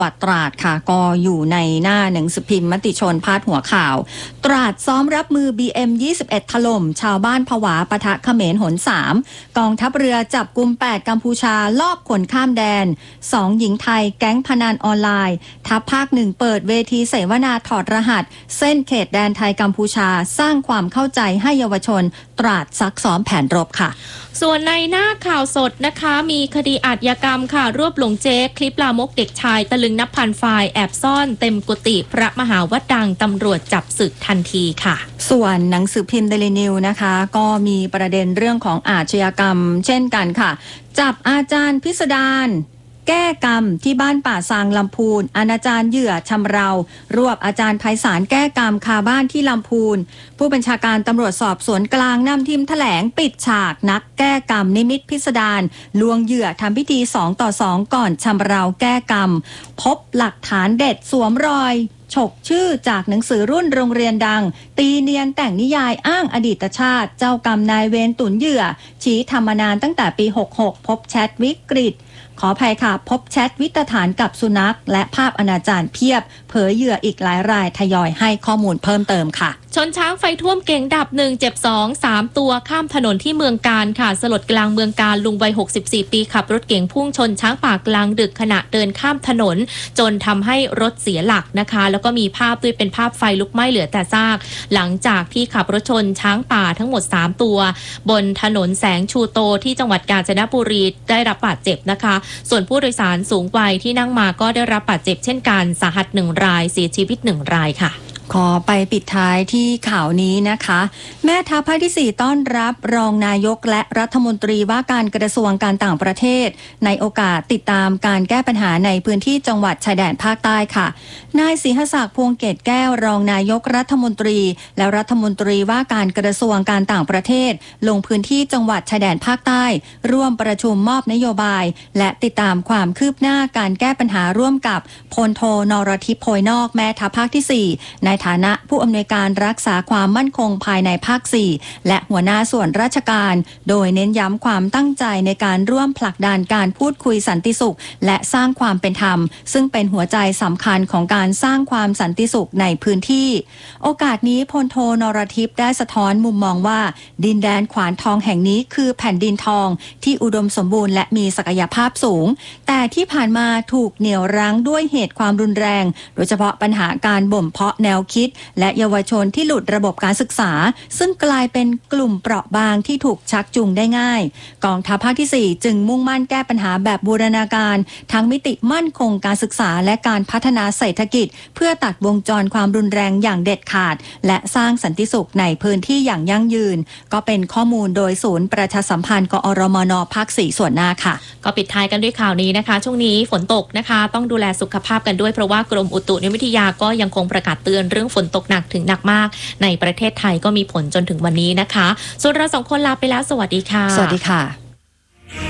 วัดตราดค่ะก็อยู่ในหน้าหนังสือพิมพ์มติชนพาดหัวข่าวตราดซ้อมรับมือ BM21 ถล่มชาวบ้านผวาปะทะเขมรหน3กองทัพเรือจับกุม8กัมพูชาลอบขนข้ามแดน2หญิงไทยแก๊งพนันออนไลน์ทัพภาค1เปิดเวทีเสวนาถอดรหัสเส้นเขตแดนไทยกัมพูชาสร้างความเข้าใจให้เยาวชนตราดซักซ้อมแผนรบค่ะส่วนในหน้าข่าวสดนะคะมีคดีอาชญากรรมค่ะรวบหลงเจ๊คลิปลามกเด็กชายตะลึงนับพันไฟล์แอบซ่อนเต็มกุฏิพระมหาวัดดังตำรวจจับศึกทันทีค่ะส่วนหนังสือพิมพ์เดลินิวนะคะก็มีประเด็นเรื่องของอาชญากรรมเช่นกันค่ะจับอาจารย์พิสดารแก้กรรมที่บ้านป่าซางลำพูนอนาจารเหยื่อชำเรารวบอาจารย์ไพศาลแก้กรรมคาบ้านที่ลำพูนผู้บัญชาการตำรวจสอบสวนกลางนำทีมแถลงปิดฉากนักแก้กรรมนิมิตพิสดารลวงเหยื่อทำพิธี2 ต่อ 2ก่อนชำเราแก้กรรมพบหลักฐานเด็ดสวมรอยฉกชื่อจากหนังสือรุ่นโรงเรียนดังตีเนียนแต่งนิยายอ้างอดีตชาติเจ้ากรรมนายเวรตุนเหยื่อชี้ทำมานานตั้งแต่ปี66พบแชทวิกฤตขออภัยค่ะพบแชทวิตฐานกับสุนัขและภาพอนาจารเพียบเผยเหยื่ออีกหลายรายทยอยให้ข้อมูลเพิ่มเติมค่ะชนช้างไฟท่วมเก่งดับ1เจ็บ2 3ตัวข้ามถนนที่เมืองกาญค่ะสลดกลางเมืองกาญลุงวัย64ปีขับรถเก๋งพุ่งชนช้างป่ากลางดึกขณะเดินข้ามถนนจนทำให้รถเสียหลักนะคะแล้วก็มีภาพด้วยเป็นภาพไฟลุกไหม้เหลือแต่ซากหลังจากที่ขับรถชนช้างป่าทั้งหมด3ตัวบนถนนแสงชูโตที่จังหวัดกาญจนบุรีได้รับบาดเจ็บนะคะส่วนผู้โดยสารสูงวัยที่นั่งมาก็ได้รับบาดเจ็บเช่นกันสาหัส1 รายเสียชีวิต1 รายค่ะขอไปปิดท้ายที่ข่าวนี้นะคะแม่ทัพภาคที่4ต้อนรับรองนายกและรัฐมนตรีว่าการกระทรวงการต่างประเทศในโอกาสติดตามการแก้ปัญหาในพื้นที่จังหวัดชายแดนภาคใต้ค่ะนายศรีหศักดิ์พวงเกตแก้วรองนายกรัฐมนตรีและรัฐมนตรีว่าการกระทรวงการต่างประเทศลงพื้นที่จังหวัดชายแดนภาคใต้ร่วมประชุมมอบนโยบายและติดตามความคืบหน้าการแก้ปัญหาร่วมกับพลโทนรทิพย์โพยนอกแม่ทัพภาคที่4ในฐานะผู้อำนวยการรักษาความมั่นคงภายในภาค4และหัวหน้าส่วนราชการโดยเน้นย้ำความตั้งใจในการร่วมผลักดันการพูดคุยสันติสุขและสร้างความเป็นธรรมซึ่งเป็นหัวใจสำคัญของการสร้างความสันติสุขในพื้นที่โอกาสนี้พลโทนรทิพย์ได้สะท้อนมุมมองว่าดินแดนขวานทองแห่งนี้คือแผ่นดินทองที่อุดมสมบูรณ์และมีศักยภาพสูงแต่ที่ผ่านมาถูกเหนี่ยวรั้งด้วยเหตุความรุนแรงโดยเฉพาะปัญหาการบ่มเพาะแนวคิดและเยาวชนที่หลุดระบบการศึกษาซึ่งกลายเป็นกลุ่มเปราะบางที่ถูกชักจูงได้ง่ายกองทัพภาคที่4จึงมุ่งมั่นแก้ปัญหาแบบบูรณาการทั้งมิติมั่นคงการศึกษาและการพัฒนาเศรษฐกิจเพื่อตัดวงจรความรุนแรงอย่างเด็ดขาดและสร้างสันติสุขในพื้นที่อย่างยั่งยืนก็เป็นข้อมูลโดยศูนย์ประชาสัมพันธ์กอรมนภาค4ส่วนหน้าค่ะก็ปิดท้ายกันด้วยข่าวนี้นะคะช่วงนี้ฝนตกนะคะต้องดูแลสุขภาพกันด้วยเพราะว่ากรมอุตุนิยมวิทยาก็ยังคงประกาศเตือนเรื่องฝนตกหนักถึงหนักมากในประเทศไทยก็มีผลจนถึงวันนี้นะคะส่วนเรา2 คนลาไปแล้วสวัสดีค่ะสวัสดีค่ะ